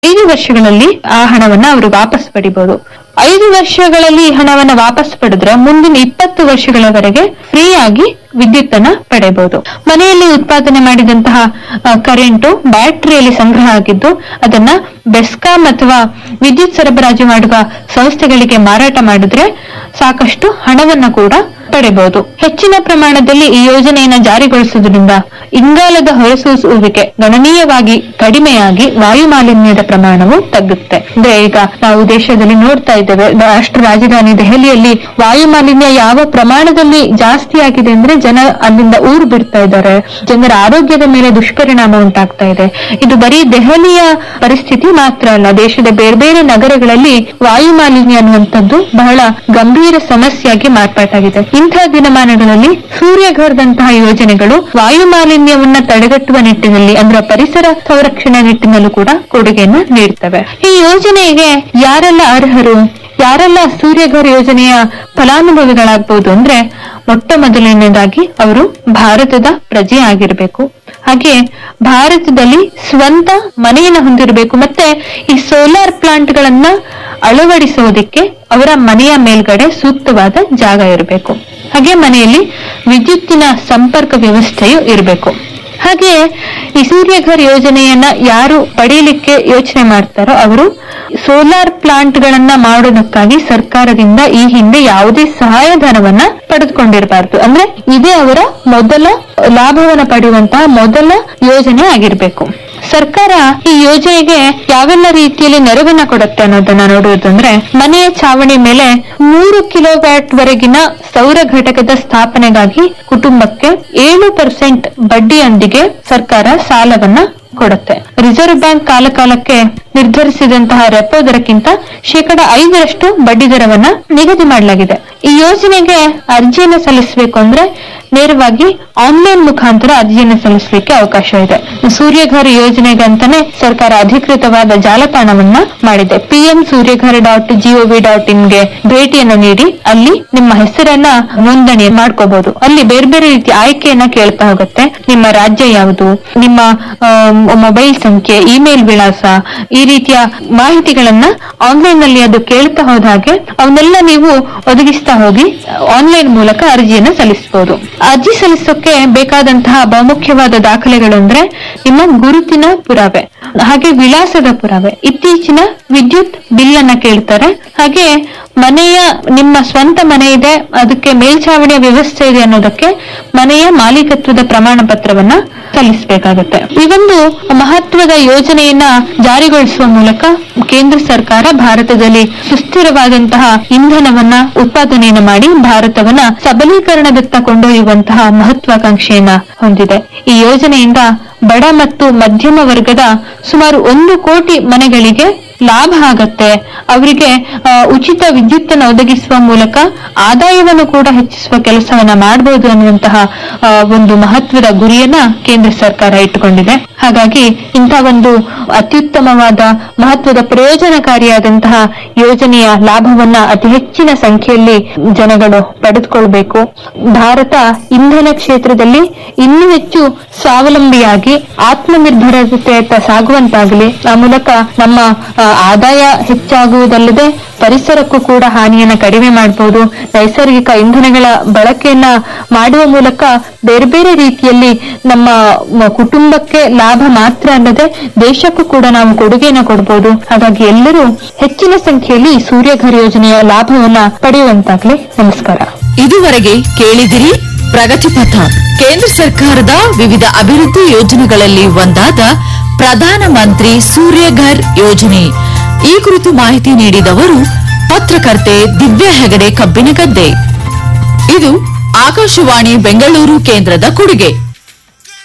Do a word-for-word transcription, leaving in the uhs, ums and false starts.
ಐದು ವರ್ಷಗಳಲ್ಲಿ ಆ ಹಣವನ್ನ ಅವರು ವಾಪಸ್ ಪಡಿಬಹುದು. ಐದು ವರ್ಷಗಳಲ್ಲಿ ಈ ಹಣವನ್ನ ವಾಪಸ್ ಪಡೆದ್ರೆ ಮುಂದಿನ ಇಪ್ಪತ್ತು ವರ್ಷಗಳವರೆಗೆ ಫ್ರೀ ಆಗಿ ವಿದ್ಯುತ್ ಅನ್ನ ಪಡೆಯಬಹುದು. ಮನೆಯಲ್ಲಿ ಉತ್ಪಾದನೆ ಮಾಡಿದಂತಹ ಕರೆಂಟು ಬ್ಯಾಟರಿಯಲ್ಲಿ ಸಂಗ್ರಹ ಆಗಿದ್ದು ಅದನ್ನ ಬೆಸ್ಕಾಂ ಅಥವಾ ವಿದ್ಯುತ್ ಸರಬರಾಜು ಮಾಡುವ ಸಂಸ್ಥೆಗಳಿಗೆ ಮಾರಾಟ ಮಾಡಿದ್ರೆ ಸಾಕಷ್ಟು ಹಣವನ್ನ ಕೂಡ ಪಡೆಯಬಹುದು. ಹೆಚ್ಚಿನ ಪ್ರಮಾಣದಲ್ಲಿ ಈ ಯೋಜನೆಯನ್ನ ಜಾರಿಗೊಳಿಸುವುದರಿಂದ ಇಂಗಾಲದ ಹೊರಸೂಸುವಿಕೆ ಗಣನೀಯವಾಗಿ ಕಡಿಮೆಯಾಗಿ ವಾಯು ಮಾಲಿನ್ಯದ ಪ್ರಮಾಣವು ತಗ್ಗುತ್ತೆ. ಅಂದ್ರೆ ಈಗ ನಾವು ದೇಶದಲ್ಲಿ ನೋಡ್ತಾ ಇದ್ದೇವೆ, ರಾಷ್ಟ್ರ ರಾಜಧಾನಿ ದೆಹಲಿಯಲ್ಲಿ ವಾಯು ಮಾಲಿನ್ಯ ಯಾವ ಪ್ರಮಾಣದಲ್ಲಿ ಜಾಸ್ತಿ ಆಗಿದೆ ಅಂದ್ರೆ ಜನ ಅಲ್ಲಿಂದ ಊರು ಬಿಡ್ತಾ ಇದ್ದಾರೆ, ಜನರ ಆರೋಗ್ಯದ ಮೇಲೆ ದುಷ್ಪರಿಣಾಮ ಉಂಟಾಗ್ತಾ ಇದೆ. ಇದು ಬರೀ ದೆಹಲಿಯ ಪರಿಸ್ಥಿತಿ ಮಾತ್ರ ಅಲ್ಲ, ದೇಶದ ಬೇರೆ ಬೇರೆ ನಗರಗಳಲ್ಲಿ ವಾಯು ಮಾಲಿನ್ಯ ಅನ್ನುವಂಥದ್ದು ಬಹಳ ಗಂಭೀರ ಸಮಸ್ಯೆಯಾಗಿ ಮಾರ್ಪಾಟಾಗಿದೆ. ಇಂತಹ ದಿನಮಾನಗಳಲ್ಲಿ ಸೂರ್ಯಘರ್ದಂತಹ ಯೋಜನೆಗಳು ವಾಯು ಮಾಲಿನ್ಯವನ್ನ ತಡೆಗಟ್ಟುವ ನಿಟ್ಟಿನಲ್ಲಿ ಅಂದ್ರೆ ಪರಿಸರ ಸಂರಕ್ಷಣೆ ನಿಟ್ಟಿನಲ್ಲೂ ಕೂಡ ಕೊಡುಗೆಯನ್ನು ನೀಡುತ್ತವೆ. ಈ ಯೋಜನೆಗೆ ಯಾರೆಲ್ಲ ಅರ್ಹರು, ಯಾರೆಲ್ಲ ಸೂರ್ಯಘರ್ ಯೋಜನೆಯ ಫಲಾನುಭವಿಗಳಾಗಬಹುದು ಅಂದ್ರೆ ಮೊಟ್ಟ ಮೊದಲನೇದಾಗಿ ಅವರು ಭಾರತದ ಪ್ರಜೆ ಆಗಿರಬೇಕು, ಹಾಗೆ ಭಾರತದಲ್ಲಿ ಸ್ವಂತ ಮನೆಯನ್ನು ಹೊಂದಿರಬೇಕು, ಮತ್ತೆ ಈ ಸೋಲಾರ್ ಪ್ಲಾಂಟ್ ಗಳನ್ನ ಅಳವಡಿಸುವುದಕ್ಕೆ ಅವರ ಮನೆಯ ಮೇಲ್ಗಡೆ ಸೂಕ್ತವಾದ ಜಾಗ ಇರಬೇಕು. ಹಾಗೆ ಮನೆಯಲ್ಲಿ ವಿದ್ಯುತ್ತಿನ ಸಂಪರ್ಕ ವ್ಯವಸ್ಥೆಯು ಇರಬೇಕು. ಹಾಗೆ ಈ ಸೂರ್ಯಘರ್ ಯೋಜನೆಯನ್ನ ಯಾರು ಪಡೆಯಲಿಕ್ಕೆ ಯೋಚನೆ ಮಾಡ್ತಾರೋ ಅವರು ಸೋಲಾರ್ ಪ್ಲಾಂಟ್ ಗಳನ್ನ ಮಾಡೋದಕ್ಕಾಗಿ ಸರ್ಕಾರದಿಂದ ಈ ಹಿಂದೆ ಯಾವುದೇ ಸಹಾಯಧನವನ್ನ ಪಡೆದುಕೊಂಡಿರಬಾರದು. ಅಂದ್ರೆ ಇದೇ ಅವರ ಮೊದಲ ಲಾಭವನ್ನ ಪಡೆಯುವಂತಹ ಮೊದಲ ಯೋಜನೆ ಆಗಿರ್ಬೇಕು. ಸರ್ಕಾರ ಈ ಯೋಜನೆಗೆ ಯಾವೆಲ್ಲ ರೀತಿಯಲ್ಲಿ ನೆರವನ್ನ ಕೊಡುತ್ತೆ ಅನ್ನೋದನ್ನ ನೋಡುವುದಂದ್ರೆ, ಮನೆಯ ಛಾವಣಿ ಮೇಲೆ ಮೂರು ಕಿಲೋ ವ್ಯಾಟ್ ವರೆಗಿನ ಸೌರ ಘಟಕದ ಸ್ಥಾಪನೆಗಾಗಿ ಕುಟುಂಬಕ್ಕೆ ಏಳು ಪರ್ಸೆಂಟ್ ಬಡ್ಡಿಯೊಂದಿಗೆ ಸರ್ಕಾರ ಸಾಲವನ್ನ ಕೊಡುತ್ತೆ. ರಿಸರ್ವ್ ಬ್ಯಾಂಕ್ ಕಾಲ ಕಾಲಕ್ಕೆ ನಿರ್ಧರಿಸಿದಂತಹ ರೆಪೋ ದರಕ್ಕಿಂತ ಶೇಕಡ ಐದರಷ್ಟು ಬಡ್ಡಿ ದರವನ್ನ ನಿಗದಿ ಮಾಡಲಾಗಿದೆ. ಈ ಯೋಜನೆಗೆ ಅರ್ಜಿಯನ್ನು ಸಲ್ಲಿಸಬೇಕು ಅಂದ್ರೆ ನೇರವಾಗಿ ಆನ್ಲೈನ್ ಮುಖಾಂತರ ಅರ್ಜಿಯನ್ನು ಸಲ್ಲಿಸಲಿಕ್ಕೆ ಅವಕಾಶ ಇದೆ. ಸೂರ್ಯಘರ್ ಯೋಜನೆಗಂತಾನೆ ಸರ್ಕಾರ ಅಧಿಕೃತವಾದ ಜಾಲತಾಣವನ್ನ ಮಾಡಿದೆ. PM Surya Ghar dot gov dot ಇನ್ಗೆ ಭೇಟಿಯನ್ನು ನೀಡಿ ಅಲ್ಲಿ ನಿಮ್ಮ ಹೆಸರನ್ನ ನೋಂದಣಿ ಮಾಡ್ಕೋಬಹುದು. ಅಲ್ಲಿ ಬೇರೆ ಬೇರೆ ರೀತಿಯ ಆಯ್ಕೆಯನ್ನ ಕೇಳ್ತಾ ಹೋಗುತ್ತೆ. ನಿಮ್ಮ ರಾಜ್ಯ ಯಾವುದು, ನಿಮ್ಮ ಮೊಬೈಲ್ ಸಂಖ್ಯೆ, ಇಮೇಲ್ ವಿಳಾಸ, ಈ ರೀತಿಯ ಮಾಹಿತಿಗಳನ್ನ ಆನ್ಲೈನ್ ನಲ್ಲಿ ಅದು ಕೇಳ್ತಾ ಹೋದ ಹಾಗೆ ಅವನ್ನೆಲ್ಲ ನೀವು ಒದಗಿಸ್ತಾ ಹೋಗಿ ಆನ್ಲೈನ್ ಮೂಲಕ ಅರ್ಜಿಯನ್ನು ಸಲ್ಲಿಸಬಹುದು. ಅರ್ಜಿ ಸಲ್ಲಿಸೋಕೆ ಬೇಕಾದಂತಹ ಬಹುಮುಖ್ಯವಾದ ದಾಖಲೆಗಳು ಅಂದ್ರೆ ನಿಮ್ಮ ಗುರುತಿನ ಪುರಾವೆ, ಹಾಗೆ ವಿಳಾಸದ ಪುರಾವೆ, ಇತ್ತೀಚಿನ ವಿದ್ಯುತ್ ಬಿಲ್ ಅನ್ನ ಕೇಳ್ತಾರೆ, ಹಾಗೆ ಮನೆಯ ನಿಮ್ಮ ಸ್ವಂತ ಮನೆ ಇದೆ ಅದಕ್ಕೆ ಮೇಲ್ಛಾವಣಿಯ ವ್ಯವಸ್ಥೆ ಇದೆ ಅನ್ನೋದಕ್ಕೆ ಮನೆಯ ಮಾಲೀಕತ್ವದ ಪ್ರಮಾಣ ಪತ್ರವನ್ನ ಸಲ್ಲಿಸಬೇಕಾಗುತ್ತೆ. ಈ ಒಂದು ಮಹತ್ವದ ಯೋಜನೆಯನ್ನ ಜಾರಿಗೊಳಿಸುವ ಮೂಲಕ ಕೇಂದ್ರ ಸರ್ಕಾರ ಭಾರತದಲ್ಲಿ ಸುಸ್ಥಿರವಾದಂತಹ ಇಂಧನವನ್ನ ಉತ್ಪಾದನೆಯನ್ನು ಮಾಡಿ ಭಾರತವನ್ನ ಸಬಲೀಕರಣದತ್ತ ಕೊಂಡೊಯ್ಯುವಂತಹ ಮಹತ್ವಾಕಾಂಕ್ಷೆಯನ್ನ ಹೊಂದಿದೆ. ಈ ಯೋಜನೆಯಿಂದ ಬಡ ಮತ್ತು ಮಧ್ಯಮ ವರ್ಗದ ಸುಮಾರು ಒಂದು ಕೋಟಿ ಮನೆಗಳಿಗೆ ಲಾಭ ಆಗತ್ತೆ. ಅವರಿಗೆ ಉಚಿತ ವಿದ್ಯುತ್ತನ್ನು ಒದಗಿಸುವ ಮೂಲಕ ಆದಾಯವನ್ನು ಕೂಡ ಹೆಚ್ಚಿಸುವ ಕೆಲಸವನ್ನ ಮಾಡಬಹುದು ಅನ್ನುವಂತಹ ಒಂದು ಮಹತ್ವದ ಗುರಿಯನ್ನ ಕೇಂದ್ರ ಸರ್ಕಾರ ಇಟ್ಟುಕೊಂಡಿದೆ. ಹಾಗಾಗಿ ಇಂಥ ಒಂದು ಅತ್ಯುತ್ತಮವಾದ ಮಹತ್ವದ ಪ್ರಯೋಜನಕಾರಿಯಾದಂತಹ ಯೋಜನೆಯ ಲಾಭವನ್ನ ಅತಿ ಹೆಚ್ಚಿನ ಸಂಖ್ಯೆಯಲ್ಲಿ ಜನಗಳು ಪಡೆದುಕೊಳ್ಬೇಕು. ಭಾರತ ಇಂಧನ ಕ್ಷೇತ್ರದಲ್ಲಿ ಇನ್ನೂ ಹೆಚ್ಚು ಸ್ವಾವಲಂಬಿಯಾಗಿ ಆತ್ಮನಿರ್ಭರತೆಯತ್ತ ಸಾಗುವಂತಾಗಲಿ. ಆ ಮೂಲಕ ನಮ್ಮ ಆದಾಯ ಹೆಚ್ಚಾಗುವುದಲ್ಲದೆ ಪರಿಸರಕ್ಕೂ ಕೂಡ ಹಾನಿಯನ್ನ ಕಡಿಮೆ ಮಾಡಬಹುದು. ನೈಸರ್ಗಿಕ ಇಂಧನಗಳ ಬಳಕೆಯನ್ನ ಮಾಡುವ ಮೂಲಕ ಬೇರೆ ಬೇರೆ ರೀತಿಯಲ್ಲಿ ನಮ್ಮ ಕುಟುಂಬಕ್ಕೆ ಲಾಭ ಮಾತ್ರ ಅಲ್ಲದೆ ದೇಶಕ್ಕೂ ಕೂಡ ನಾವು ಕೊಡುಗೆಯನ್ನು ಕೊಡಬಹುದು. ಹಾಗಾಗಿ ಎಲ್ಲರೂ ಹೆಚ್ಚಿನ ಸಂಖ್ಯೆಯಲ್ಲಿ ಸೂರ್ಯಘರ್ ಯೋಜನೆಯ ಲಾಭವನ್ನ ಪಡೆಯುವಂತಾಗ್ಲಿ. ನಮಸ್ಕಾರ. ಇದುವರೆಗೆ ಕೇಳಿದಿರಿ ಪ್ರಗತಿಪಥ, ಕೇಂದ್ರ ಸರ್ಕಾರದ ವಿವಿಧ ಅಭಿವೃದ್ಧಿ ಯೋಜನೆಗಳಲ್ಲಿ ಒಂದಾದ ಪ್ರಧಾನ ಮಂತ್ರಿ ಸೂರ್ಯಘರ್ ಯೋಜನೆ. ಈ ಕುರಿತು ಮಾಹಿತಿ ನೀಡಿದವರು ಪತ್ರಕರ್ತೆ ದಿವ್ಯಾ ಹೆಗಡೆ ಕಬ್ಬಿನಗದ್ದೆ. ಇದು ಆಕಾಶವಾಣಿ ಬೆಂಗಳೂರು ಕೇಂದ್ರದ ಕೊಡುಗೆ.